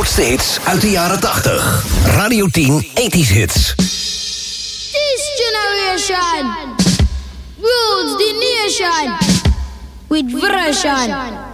grootste hits uit de jaren 80. Radio 10 80s Hits. This generation rules the nation with version.